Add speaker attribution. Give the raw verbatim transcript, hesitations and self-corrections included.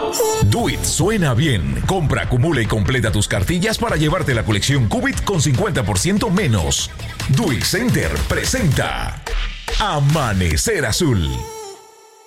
Speaker 1: Do It suena bien. Compra, acumula y completa tus cartillas para llevarte la colección Qubit con cincuenta por ciento menos. Do It Center presenta Amanecer Azul.